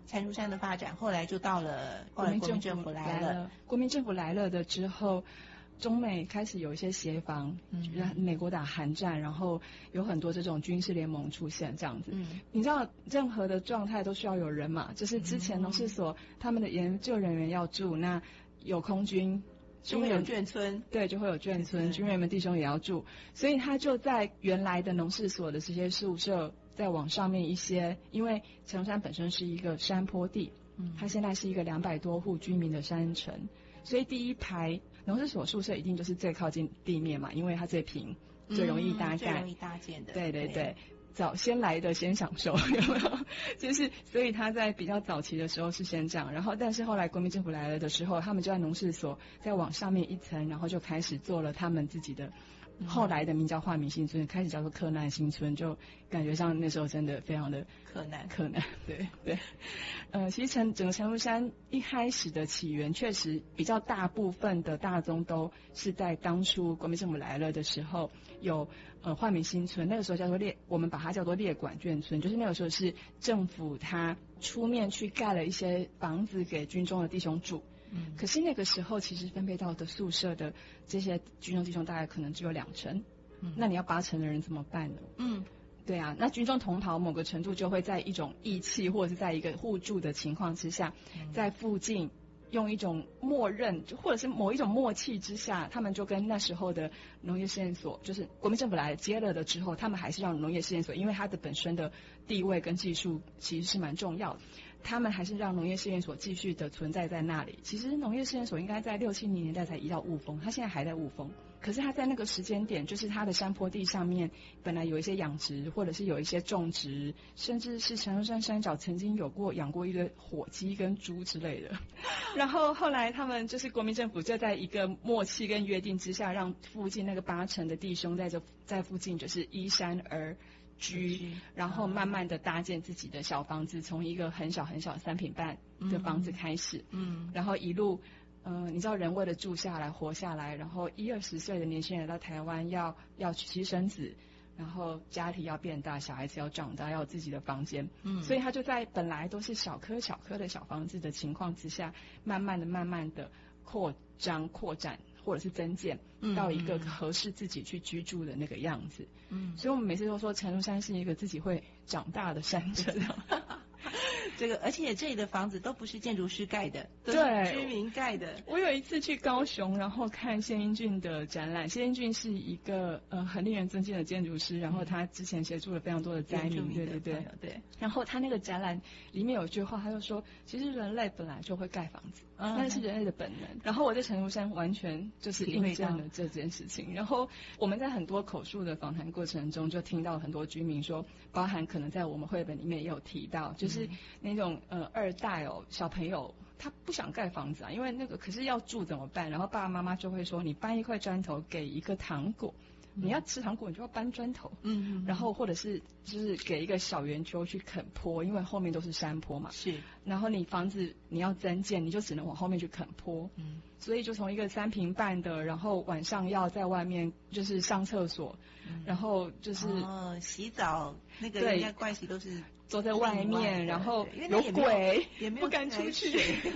蟾蜍山的发展，后来就到了后来国民政府来了， 国民政府来了的之后。中美开始有一些协防，美国打韩战，然后有很多这种军事联盟出现这样子。你知道任何的状态都需要有人嘛，就是之前农事所他们的研究人员要住，那有空军。 就会有眷村， 对，就会有眷村，军人们弟兄也要住，所以他就在原来的农事所的这些宿舍再往上面一些，因为蟾蜍山本身是一个山坡地，它现在是一个200多户居民的山城，所以第一排农事所宿舍一定就是最靠近地面嘛，因为它最平，最容易搭盖， 最容易搭建的， 对对对。早先来的先享受，有没有？就是所以他在比较早期的时候是先这样，然后但是后来国民政府来了的时候，他们就在农事所再往上面一层，然后就开始做了他们自己的。后来的名叫化民新村，开始叫做柯南新村，就感觉上那时候真的非常的柯南，对对。其实整个蟾蜍山一开始的起源，确实比较大部分的大宗都是在当初国民政府来了的时候，有化民新村，那个时候叫做我们把它叫做列管眷村，就是那个时候是政府它出面去盖了一些房子给军中的弟兄住。可是那个时候其实分配到的宿舍的这些军中弟兄大概可能只有2成，那你要8成的人怎么办呢？对啊，那军中同袍某个程度就会在一种义气或者是在一个互助的情况之下，在附近用一种默认或者是某一种默契之下，他们就跟那时候的农业试验所，就是国民政府来接了的之后，他们还是让农业试验所，因为它的本身的地位跟技术其实是蛮重要的，他们还是让农业试验所继续的存在在那里。其实农业试验所应该在60、70年代才移到雾峰，它现在还在雾峰，可是它在那个时间点，就是它的山坡地上面本来有一些养殖，或者是有一些种植，甚至是蟾蜍山山脚曾经养过一堆火鸡跟猪之类的。然后后来他们就是国民政府就在一个默契跟约定之下，让附近那个8成的弟兄在附近就是依山而居，然后慢慢的搭建自己的小房子，从一个很小很小3坪半的房子开始，然后一路你知道人为了住下来活下来，然后20岁的年轻人到台湾要娶妻生子，然后家庭要变大，小孩子要长大，要有自己的房间，所以他就在本来都是小颗小颗的小房子的情况之下，慢慢的扩展或者是增建到一个合适自己去居住的那个样子。所以我们每次都说蟾蜍山是一个自己会长大的山城。 这个，而且这里的房子都不是建筑师盖的，都是居民盖的。 我有一次去高雄，然后看谢英俊的展览。谢英俊是一个很令人尊敬的建筑师，然后他之前协助了非常多的灾民，对。然后他那个展览里面有一句话，他就说，其实人类本来就会盖房子，那是人类的本能。然后我在蟾蜍山完全就是印证了这件事情。然后我们在很多口述的访谈过程中，就听到很多居民说，包含可能在我们绘本里面也有提到，就是那种2代小朋友他不想盖房子啊，因为那个可是要住怎么办？然后爸爸妈妈就会说，你搬一块砖头给一个糖果，你要吃糖果你就要搬砖头，然后或者是就是给一个小圆丘去啃坡，因为后面都是山坡嘛， 是， 然后你房子你要增建，你就只能往后面去啃坡，所以就从一个3坪半的，然后晚上要在外面就是上厕所，然后就是洗澡，那个应该盥洗都是坐在外面，然后有鬼也没有不敢出去。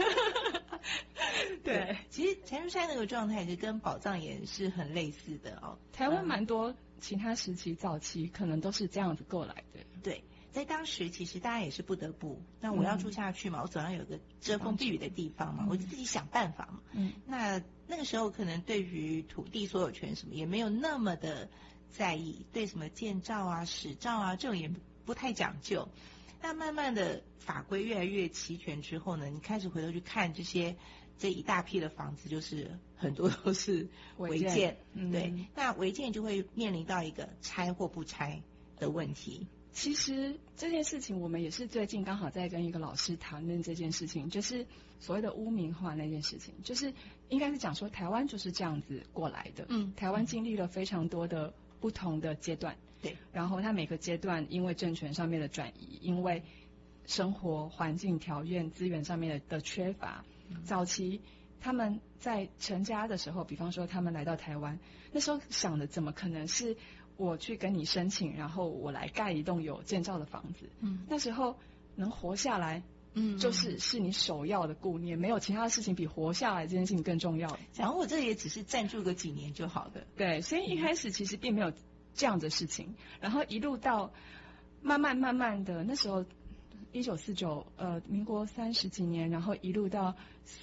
对， 其实蟾蜍山那个状态是跟宝藏岩是很类似的哦。 台湾蛮多其他时期早期可能都是这样子过来的。 对，在当时其实大家也是不得不，那我要住下去嘛，我总要有个遮风避雨的地方嘛，我就自己想办法嘛。那个时候可能对于土地所有权什么也没有那么的在意，对什么建造啊、使照啊这种也不太讲究。那慢慢的法规越来越齐全之后呢，你开始回头去看这一大批的房子，就是很多都是违建，对，那违建就会面临到一个拆或不拆的问题。 其实这件事情我们也是最近刚好在跟一个老师谈论这件事情，就是所谓的污名化那件事情，就是应该是讲说台湾就是这样子过来的，台湾经历了非常多的不同的阶段， 对， 然后它每个阶段因为政权上面的转移，因为生活环境条件资源上面的缺乏，早期他们在成家的时候，比方说他们来到台湾，那时候想的怎么可能是我去跟你申请，然后我来盖一栋有建造的房子，那时候能活下来是你首要的顾念，没有其他的事情比活下来这件事情更重要。 然后我这也只是暂住个几年就好的。 对，所以一开始其实并没有这样的事情，然后一路到慢慢的，那时候1949民国30几年，然后一路到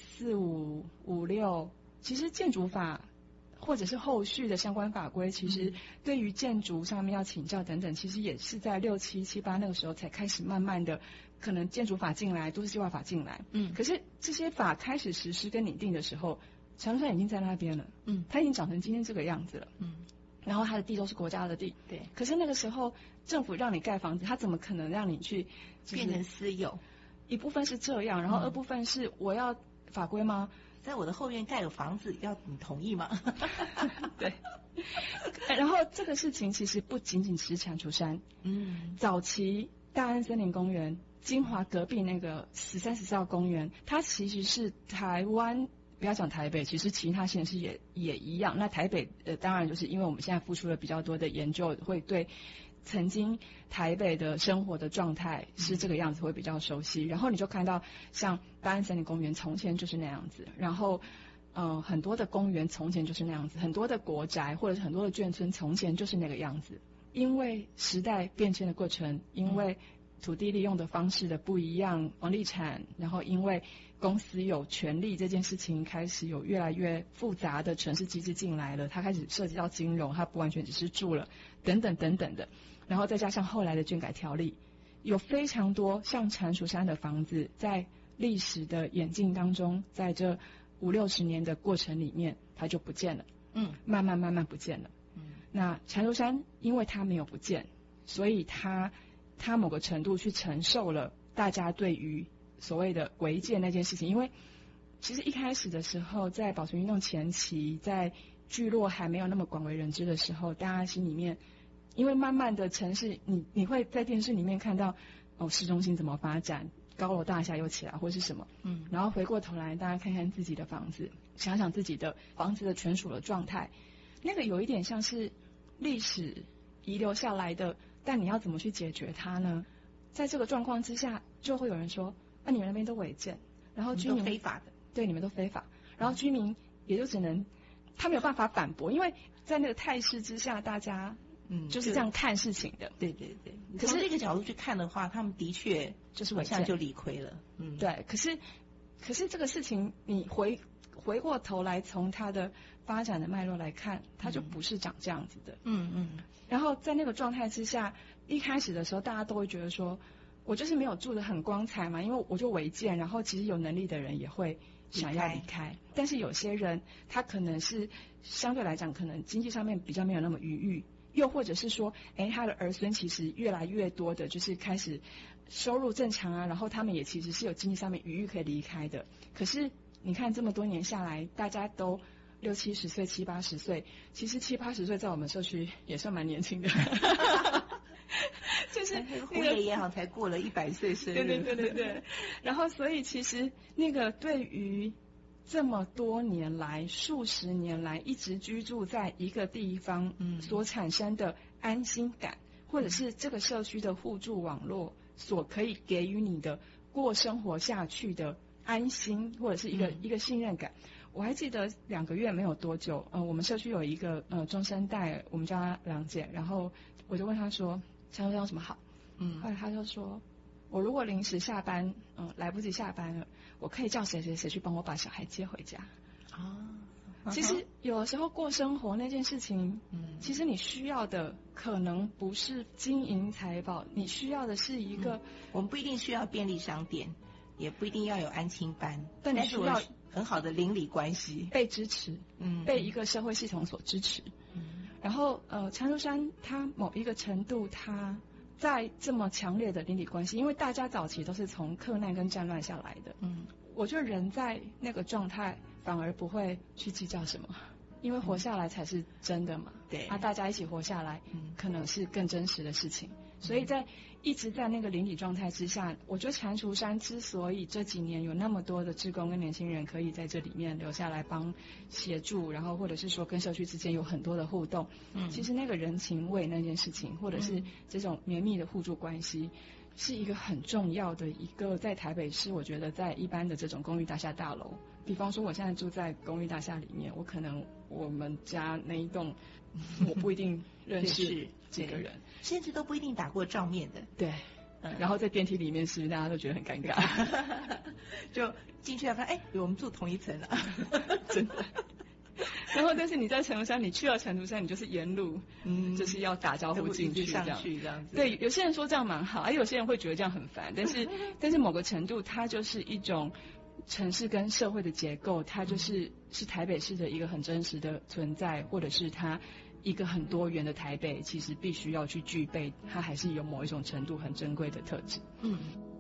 45、56，其实建筑法或者是后续的相关法规，其实对于建筑上面要请教等等，其实也是在67、78那个时候才开始慢慢的，可能建筑法进来，都市计划法进来。可是这些法开始实施跟拟定的时候，长春山已经在那边了。它已经长成今天这个样子了。然后它的地都是国家的地。 对。 可是那个时候政府让你盖房子，他怎么可能让你去变成私有？ 一部分是这样，然后二部分是我要法规吗？ 在我的后院盖个房子，要你同意吗？ 对。然后这个事情其实不仅仅是蟾蜍山，早期大安森林公园、金华隔壁那个13、14号公园，它其实是台湾，不要讲台北，其实其他县市也一样。那台北当然就是因为我们现在付出了比较多的研究，会对曾经台北的生活的状态是这个样子会比较熟悉，然后你就看到像大安森林公园从前就是那样子，然后很多的公园从前就是那样子，很多的国宅或者是很多的眷村从前就是那个样子。因为时代变迁的过程，因为土地利用的方式的不一样，房地产，然后因为公司有权利这件事情开始有越来越复杂的城市机制进来了，它开始涉及到金融，它不完全只是住了等等等等的，然后再加上后来的卷改条例，有非常多像蟾蜍山的房子在历史的演进当中，在这50、60年的过程里面它就不见了，慢慢不见了。那蟾蜍山因为它没有不见，所以它某个程度去承受了大家对于所谓的违建那件事情。因为其实一开始的时候，在保存运动前期，在聚落还没有那么广为人知的时候，大家心里面因为慢慢的城市，你会在电视里面看到市中心怎么发展，高楼大厦又起来或是什么，然后回过头来大家看看自己的房子，想想自己的房子的权属的状态，那个有一点像是历史遗留下来的，但你要怎么去解决它呢？在这个状况之下，就会有人说你们那边都违建，然后居民都非法的， 对，你们都非法，然后居民也就只能他没有办法反驳，因为在那个态势之下，大家就是这样看事情的。 对。可是这个角度去看的话，他们的确就是好像就理亏了。 对。可是这个事情，你回过头来从它的发展的脉络来看，它就不是长这样子的。然后在那个状态之下，一开始的时候，大家都会觉得说，我就是没有住得很光彩嘛，因为我就违建，然后其实有能力的人也会想要离开，但是有些人他可能是相对来讲，可能经济上面比较没有那么余裕，又或者是说，他的儿孙其实越来越多的，就是开始收入正常啊，然后他们也其实是有经济上面余裕可以离开的。可是你看这么多年下来，大家都60、70岁、70、80岁，其实70、80岁在我们社区也算蛮年轻的。就是胡爷爷好像才过了100岁生日。 对。然后所以其实那个对于这么多年来、数十年来一直居住在一个地方所产生的安心感，或者是这个社区的互助网络所可以给予你的过生活下去的安心，或者是一个信任感。我还记得2个月没有多久，我们社区有一个中生代，我们叫她郎姐，然后我就问她说，蟾蜍山有什么好？后来她就说，我如果临时下班，来不及下班了，我可以叫谁谁谁去帮我把小孩接回家。其实有的时候过生活那件事情，其实你需要的可能不是金银财宝，你需要的是一个， 我们不一定需要便利商店，也不一定要有安亲班， 但你需要很好的邻里关系， 被支持，被一个社会系统所支持。然后蟾蜍山它某一个程度，它在这么强烈的邻里关系，因为大家早期都是从克难跟战乱下来的，我觉得人在那个状态反而不会去计较什么，因为活下来才是真的嘛。 对， 大家一起活下来，可能是更真实的事情。所以一直在那个邻里状态之下，我觉得蟾蜍山之所以这几年有那么多的志工跟年轻人可以在这里面留下来帮协助，然后或者是说跟社区之间有很多的互动，其实那个人情味那件事情，或者是这种绵密的互助关系， 是一个很重要的一个，在台北市，我觉得在一般的这种公寓大厦大楼，比方说我现在住在公寓大厦里面，我可能我们家那一栋我不一定认识几个人， 甚至都不一定打过照面的。 对。然后在电梯里面是不是大家都觉得很尴尬？ 就进去要看，我们住同一层了， 真的。然后但是你在城图山，你去到城图山，你就是沿路，就是要打招呼进去这样子。对，有些人说这样蛮好，而有些人会觉得这样很烦。但是某个程度，它就是一种城市跟社会的结构，它是台北市的一个很真实的存在，或者是它一个很多元的台北，其实必须要去具备，它还是有某一种程度很珍贵的特质。